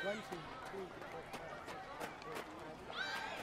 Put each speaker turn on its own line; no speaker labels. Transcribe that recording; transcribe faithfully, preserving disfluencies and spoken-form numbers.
One, two, three, four, five, six, seven, eight, nine, ten.